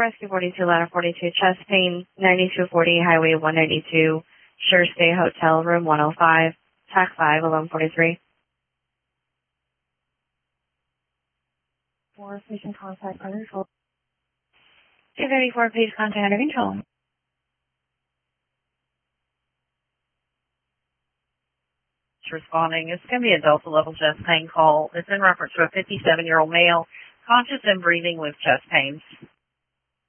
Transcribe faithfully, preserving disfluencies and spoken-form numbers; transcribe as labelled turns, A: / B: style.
A: Rescue forty-two, ladder forty-two, chest pain, ninety-two forty, highway one ninety-two, Sure Stay Hotel, room one oh five, T A C five, eleven forty-three.
B: Four, patient contact under control.
A: two thirty-four, please contact under control.
C: Responding. It's going to be a Delta level chest pain call. It's in reference to a fifty-seven-year-old male, conscious and breathing with chest pains.